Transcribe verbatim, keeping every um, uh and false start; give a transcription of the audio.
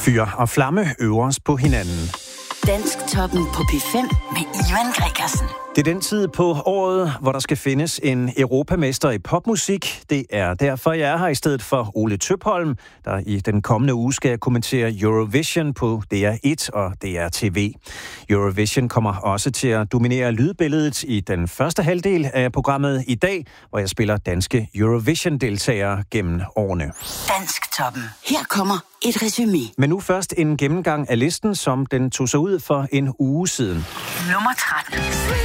Fyr og flamme øver os på hinanden. Dansktoppen på P fem med Ivan Gregersen. Det er den tid på året, hvor der skal findes en europamester i popmusik. Det er derfor, jeg er her i stedet for Ole Tøpholm, der i den kommende uge skal kommentere Eurovision på D R et og D R T V. Eurovision kommer også til at dominere lydbilledet i den første halvdel af programmet i dag, hvor jeg spiller danske Eurovision-deltagere gennem årene. Dansktoppen. Her kommer et resumé. Men nu først en gennemgang af listen, som den tog sig ud for en uge siden. Nummer tretten.